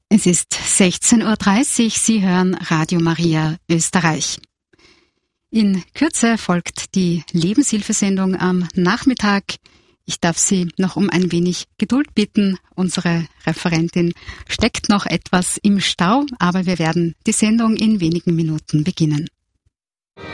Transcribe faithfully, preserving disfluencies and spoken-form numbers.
Es ist sechzehn Uhr dreißig, Sie hören Radio Maria Österreich. In Kürze folgt die Lebenshilfesendung am Nachmittag. Ich darf Sie noch um ein wenig Geduld bitten. Unsere Referentin steckt noch etwas im Stau, aber wir werden die Sendung in wenigen Minuten beginnen.